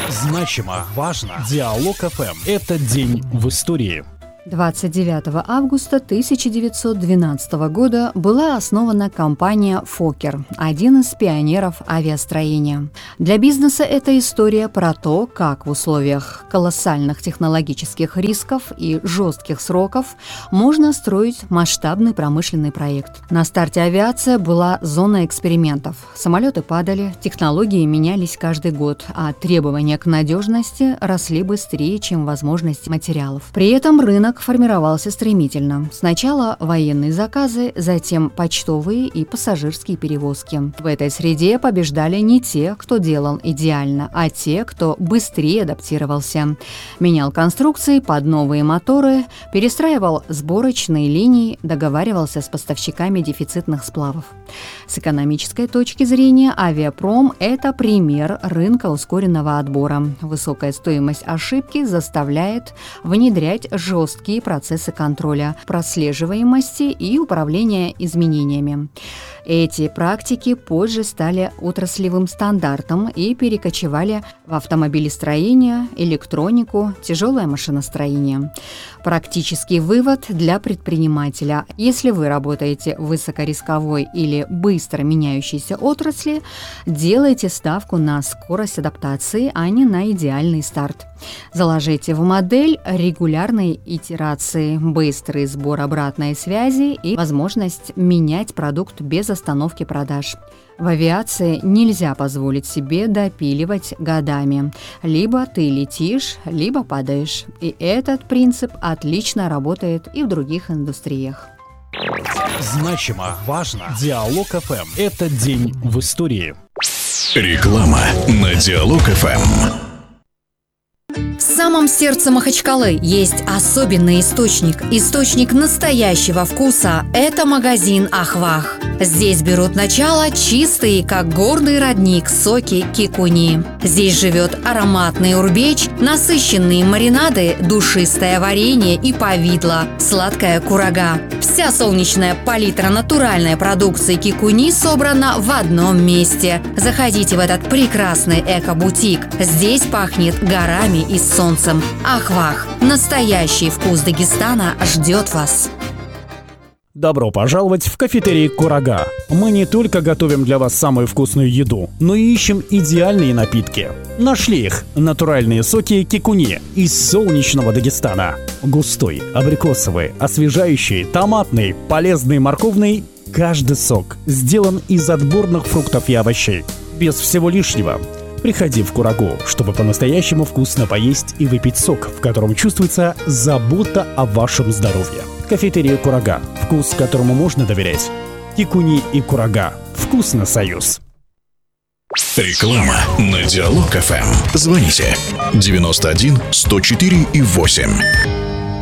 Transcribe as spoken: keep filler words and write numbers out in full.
Значимо, важно. Диалог эф эм. Это день в истории. двадцать девятого августа тысяча девятьсот двенадцатого года была основана компания «Фоккер», один из пионеров авиастроения. Для бизнеса это история про то, как в условиях колоссальных технологических рисков и жестких сроков можно строить масштабный промышленный проект. На старте авиация была зона экспериментов. Самолеты падали, технологии менялись каждый год, а требования к надежности росли быстрее, чем возможности материалов. При этом рынок формировался стремительно. Сначала военные заказы, затем почтовые и пассажирские перевозки. В этой среде побеждали не те, кто делал идеально, а те, кто быстрее адаптировался. Менял конструкции под новые моторы, перестраивал сборочные линии, договаривался с поставщиками дефицитных сплавов. С экономической точки зрения авиапром – это пример рынка ускоренного отбора. Высокая стоимость ошибки заставляет внедрять жесткие процессы контроля, прослеживаемости и управления изменениями. Эти практики позже стали отраслевым стандартом и перекочевали в автомобилестроение, электронику, тяжелое машиностроение. Практический вывод для предпринимателя. Если вы работаете в высокорисковой или быстро меняющейся отрасли, делайте ставку на скорость адаптации, а не на идеальный старт. Заложите в модель регулярные итерации, быстрый сбор обратной связи и возможность менять продукт без остановки продаж. В авиации нельзя позволить себе допиливать годами. Либо ты летишь, либо падаешь. И этот принцип отлично работает и в других индустриях. Значимо, важно. Диалог эф эм. Это день в истории. Реклама на Диалог эф эм. В самом сердце Махачкалы есть особенный источник. Источник настоящего вкуса – это магазин «Ахвах». Здесь берут начало чистые, как горный родник, соки кикуни. Здесь живет ароматный урбеч, насыщенные маринады, душистое варенье и повидло, сладкая курага. Вся солнечная палитра натуральной продукции кикуни собрана в одном месте. Заходите в этот прекрасный эко-бутик. Здесь пахнет горами и солнцем. Ахвах. Настоящий вкус Дагестана ждет вас. Добро пожаловать в кафетерий «Курага». Мы не только готовим для вас самую вкусную еду, но и ищем идеальные напитки. Нашли их – натуральные соки кикуни из солнечного Дагестана. Густой, абрикосовый, освежающий, томатный, полезный, морковный – каждый сок сделан из отборных фруктов и овощей. Без всего лишнего. Приходи в Курагу, чтобы по-настоящему вкусно поесть и выпить сок, в котором чувствуется забота о вашем здоровье. Кафетерия «Курага». Вкус, которому можно доверять. Кикуни и Курага. Вкусно, союз. Реклама на Диалог эф эм. Звоните девяносто один сто четыре и восемь.